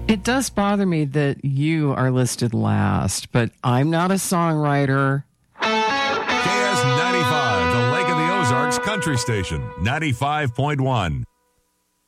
It does bother me that you are listed last, but I'm not a songwriter. KS95, the Lake of the Ozarks Country Station, 95.1.